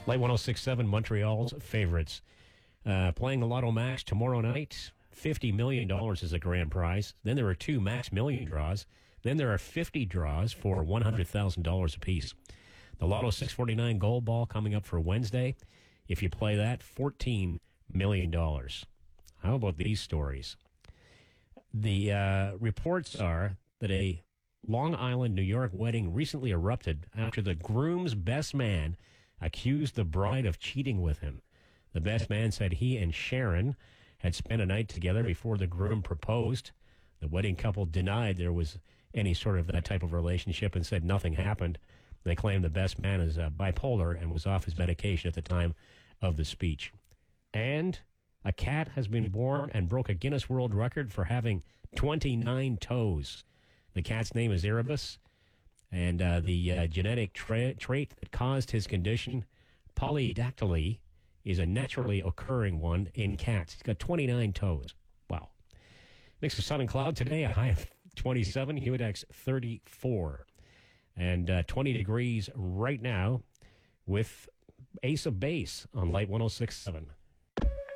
Light 106.7, Montreal's favorites. Playing the Lotto Max tomorrow night. $50 million is the grand prize. Then there are 2 Max Million draws. Then there are 50 draws for $100,000 apiece. The Lotto 649 Gold Ball coming up for Wednesday. If you play that, $14 million. How about these stories? The reports are that a Long Island, New York wedding recently erupted after the groom's best man accused the bride of cheating with him. The best man said he and Sharon had spent a night together before the groom proposed. The wedding couple denied there was any sort of that type of relationship and said nothing happened. They claimed the best man is bipolar and was off his medication at the time of the speech. And a cat has been born and broke a Guinness World Record for having 29 toes. The cat's name is Erebus, and the genetic trait that caused his condition, polydactyly, is a naturally occurring one in cats. He's got 29 toes. Wow. Mix of sun and cloud today, a high of 27, humidex 34. And 20 degrees right now with Ace of Base on Light 106.7.